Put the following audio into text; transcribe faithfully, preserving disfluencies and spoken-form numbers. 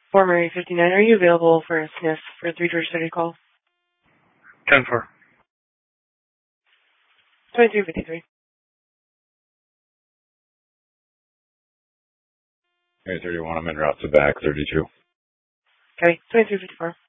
Former A fifty-nine, are you available for a sniff for a three-door study call? ten four. twenty-two fifty-three. Hey, thirty-one, I'm in route to back, thirty-two. Okay, twenty-two fifty-four.